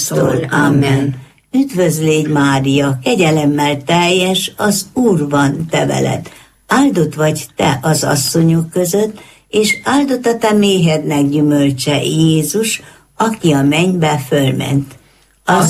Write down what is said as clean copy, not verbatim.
Krisztusztól. Amen. Üdvözlégy Mária, kegyelemmel teljes, az Úr van te veled. Áldott vagy te az asszonyok között, és áldott a te méhednek gyümölcse, Jézus, aki a mennybe fölment.